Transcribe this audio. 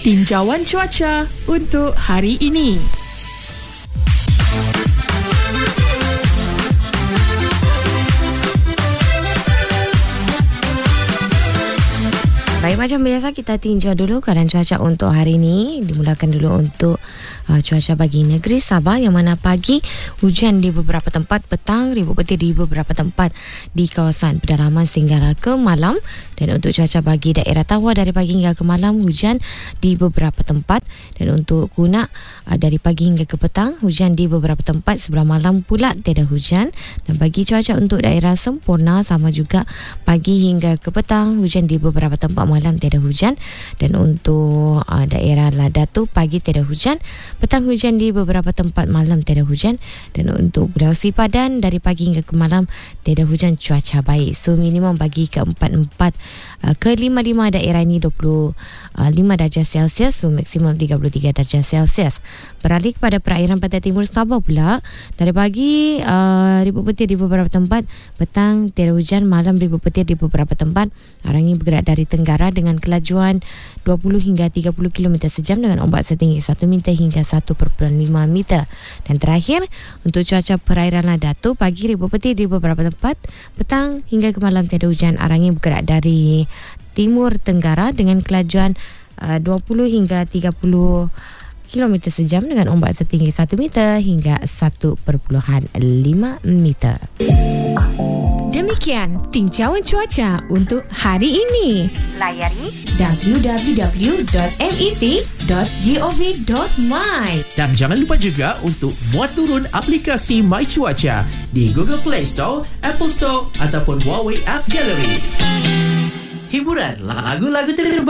tinjauan cuaca untuk hari ini. Baik, macam biasa kita tinjau dulu keadaan cuaca untuk hari ini. Dimulakan dulu untuk cuaca bagi negeri Sabah, yang mana pagi hujan di beberapa tempat, petang ribut petir di beberapa tempat di kawasan pedalaman sehingga ke malam. Dan untuk cuaca bagi daerah Tawau, dari pagi hingga ke malam hujan di beberapa tempat. Dan untuk Kunak, dari pagi hingga ke petang hujan di beberapa tempat, sebelah malam pula tiada hujan. Dan bagi cuaca untuk daerah Sempurna, sama juga pagi hingga ke petang hujan di beberapa tempat, malam tiada hujan. Dan untuk daerah Ladatu, pagi tiada hujan, petang hujan di beberapa tempat, malam tiada hujan. Dan untuk Pulau Sipadan, dari pagi hingga ke malam tiada hujan, cuaca baik. So minimum bagi ke-4 ke 5 daerah ini 25 darjah Celsius, so maksimum 33 darjah Celsius. Beralih kepada perairan pantai timur Sabah pula, dari pagi ribut petir di beberapa tempat, petang tiada hujan, malam ribut petir di beberapa tempat. Arang ini bergerak dari tenggara dengan kelajuan 20 hingga 30 km sejam dengan ombak setinggi 1 meter hingga 1.5 meter. Dan terakhir, untuk cuaca perairan Ladatu, pagi ribut petir di beberapa tempat, petang hingga ke malam tiada hujan. Arang ini bergerak dari timur tenggara dengan kelajuan 20 hingga 30 km sejam dengan ombak setinggi 1 meter hingga 1.5 meter. Demikian tinjauan cuaca untuk hari ini. Layari www.met.gov.my. Dan jangan lupa juga untuk muat turun aplikasi My Cuaca di Google Play Store, Apple Store ataupun Huawei App Gallery. Hiburan lagu-lagu terbaru